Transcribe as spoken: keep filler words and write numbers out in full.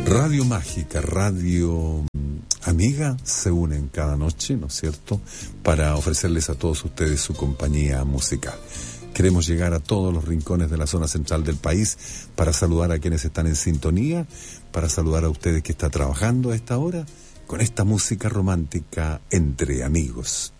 Radio Mágica, Radio Amiga se unen cada noche, ¿no es cierto?, para ofrecerles a todos ustedes su compañía musical. Queremos llegar a todos los rincones de la zona central del país para saludar a quienes están en sintonía, para saludar a ustedes que están trabajando a esta hora con esta música romántica entre amigos.